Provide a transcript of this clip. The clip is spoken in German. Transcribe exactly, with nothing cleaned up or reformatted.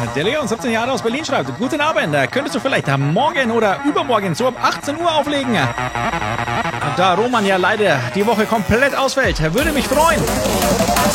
Der Leon, siebzehn Jahre aus Berlin, schreibt: Guten Abend, könntest du vielleicht morgen oder übermorgen so ab achtzehn Uhr auflegen? Da Roman ja leider die Woche komplett ausfällt, würde mich freuen.